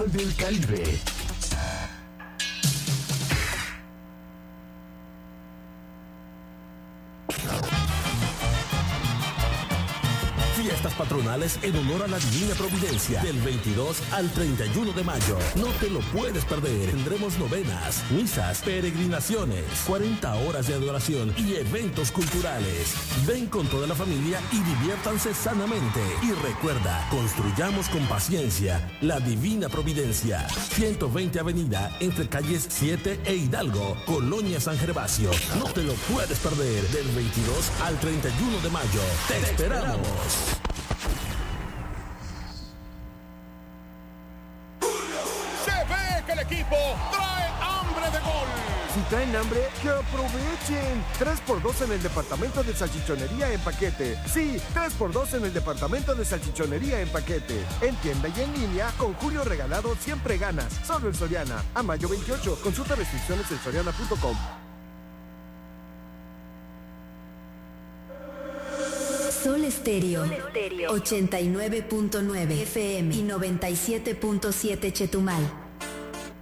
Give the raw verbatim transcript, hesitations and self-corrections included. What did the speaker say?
Sol del Caribe. Fiestas patronales en honor a la Divina Providencia del veintidós al treinta y uno de mayo. No te lo puedes perder. Tendremos novenas, misas, peregrinaciones, cuarenta horas de adoración y eventos culturales. Ven con toda la familia y diviértanse sanamente. Y recuerda, construyamos con paciencia la Divina Providencia. ciento veinte Avenida, entre calles siete e Hidalgo, Colonia San Gervasio. No te lo puedes perder del veintidós al treinta y uno de mayo. Te esperamos. Equipo trae hambre de gol. Si traen hambre, que aprovechen. tres por dos en el departamento de salchichonería en paquete. Sí, tres por dos en el departamento de salchichonería en paquete. En tienda y en línea, con Julio Regalado siempre ganas. Solo en Soriana. A mayo veintiocho. Consulta restricciones en soriana punto com. Sol Estéreo, ochenta y nueve punto nueve F M y noventa y siete punto siete Chetumal.